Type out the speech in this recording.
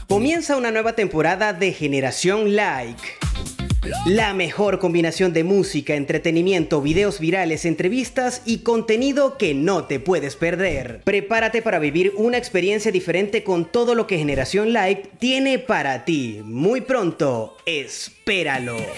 Comienza una nueva temporada de Generación Like. La mejor combinación de música, entretenimiento, videos virales, entrevistas y contenido que no te puedes perder. Prepárate para vivir una experiencia diferente con todo lo que Generación Like tiene para ti. Muy pronto, espéralo.